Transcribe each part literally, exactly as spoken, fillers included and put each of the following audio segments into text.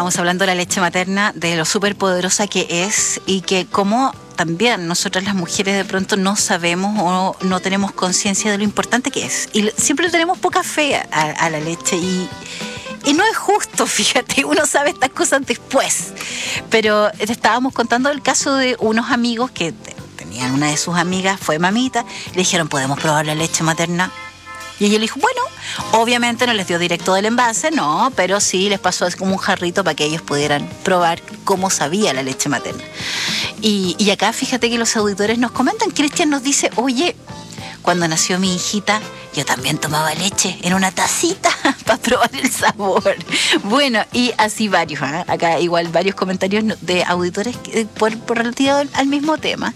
estábamos hablando de la leche materna, de lo súper poderosa que es y que como también nosotras las mujeres de pronto no sabemos o no tenemos conciencia de lo importante que es. Y siempre tenemos poca fe a, a la leche y, y no es justo, fíjate, uno sabe estas cosas después. Pero te estábamos contando el caso de unos amigos que tenían una de sus amigas, fue mamita, le dijeron, ¿podemos probar la leche materna? Y ella le dijo, bueno, obviamente no les dio directo del envase, no, pero sí les pasó como un jarrito para que ellos pudieran probar cómo sabía la leche materna. Y, y acá fíjate que los auditores nos comentan, Cristian nos dice, oye, cuando nació mi hijita, yo también tomaba leche en una tacita para probar el sabor. Bueno, y así varios, ¿eh? Acá igual varios comentarios de auditores por, por relativo al, al mismo tema.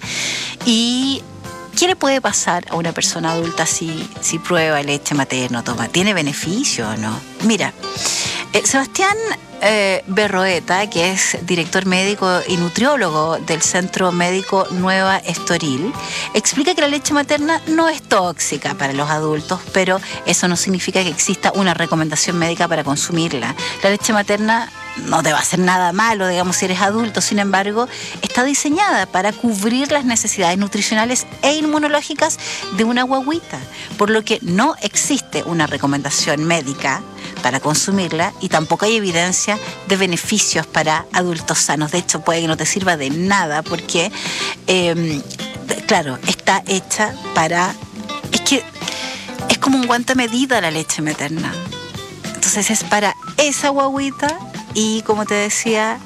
Y ¿qué le puede pasar a una persona adulta si, si prueba leche materna o toma? ¿Tiene beneficio o no? Mira, eh, Sebastián eh, Berroeta, que es director médico y nutriólogo del Centro Médico Nueva Estoril, explica que la leche materna no es tóxica para los adultos, pero eso no significa que exista una recomendación médica para consumirla. La leche materna no te va a hacer nada malo, digamos, si eres adulto. Sin embargo, está diseñada para cubrir las necesidades nutricionales e inmunológicas de una guagüita, por lo que no existe una recomendación médica para consumirla y tampoco hay evidencia de beneficios para adultos sanos. De hecho, puede que no te sirva de nada porque, eh, claro, está hecha para... Es que es como un guante a medida la leche materna. Entonces es para esa guagüita. Y como te decía,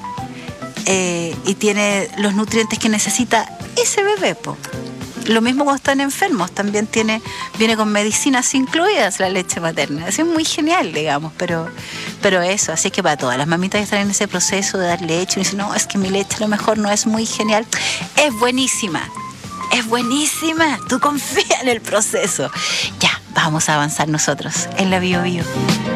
eh, y tiene los nutrientes que necesita ese bebé, po. Lo mismo cuando están enfermos, también tiene, viene con medicinas incluidas la leche materna. Eso es muy genial, digamos, pero, pero eso, así es que para todas las mamitas que están en ese proceso de dar leche, y dicen, no, es que mi leche a lo mejor no es muy genial, es buenísima, es buenísima, tú confía en el proceso. Ya, vamos a avanzar nosotros en la Bio Bio.